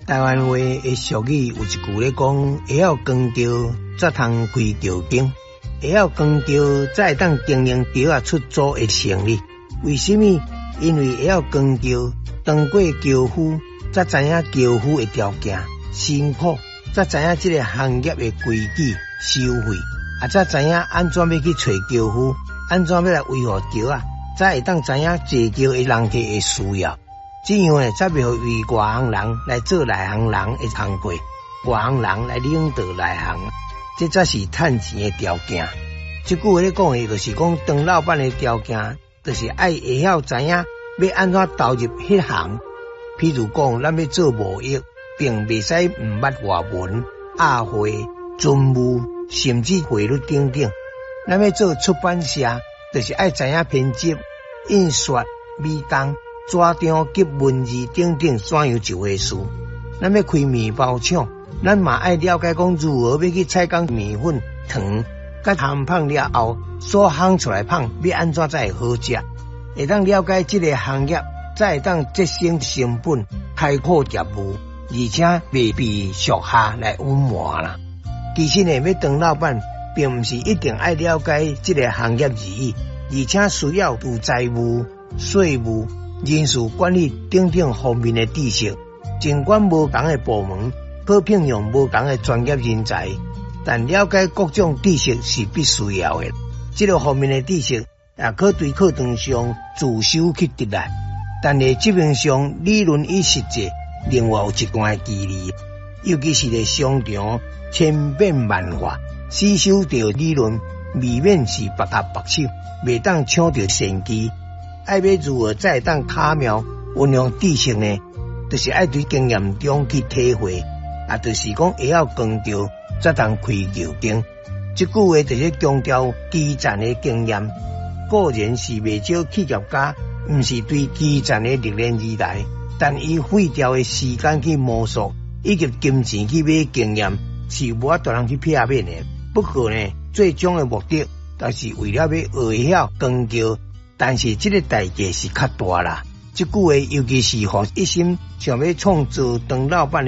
台湾话的俗语有一句咧讲，会晓耕稻才通开稻耕，会晓耕稻才会当经营稻啊出租的生意。为什么？因为会晓耕稻，当过樵夫，才知影樵夫的条件辛苦，才知影这个行业的规矩收费，才知影安怎要去找樵夫，安怎要来维护稻啊，才会当知影坐稻的人客的需要。这样呢，才袂为外行人来做内行人的工课，外行人来领导内行，这才是赚钱的条件。这句话咧讲的，就是讲当老板的条件，就是爱会晓知影要安怎投入迄行。譬如讲，咱要做贸易，并袂使毋捌外文、雅会、军务，甚至汇率等等。咱要做出版社，就是爱知影编辑、印刷、美工、纸张及文字等等怎样一回事。咱要开面包厂，咱嘛爱了解讲如何要去采购面粉、糖，甲烘香了后所烘出来香要安怎才会好食，会当了解这个行业，才会当节省成本，开阔业务，而且袂被属下来隐瞒啦。其实呢，要当老板，并不是一定爱了解这个行业而已，而且需要有财务、税务、人事管理等等方面的知识。尽管无同的部门可聘用无同的专业人才，但了解各种知识是必须要的。这个方面的知识也可对课堂上自修去得来，但在执行上理论与实际另外有一段距离。尤其是在商场千变万化，死守着理论，未免是白搭白手，袂当抢着先机。爱要如何才会当巧妙运用知识呢？就是爱对经验中去体会，就是讲会晓耕稻才当开稻耕。这句话就是强调基层的经验。固然是未少企业家不是对基层的历练而来，但伊费掉的时间去摸索，以及金钱去买经验，是无法度人去避免的。不过呢，最终的目的，就是为了要学晓耕稻，但是这个代价是较大啦。这句话尤其是互一心想要创造当老板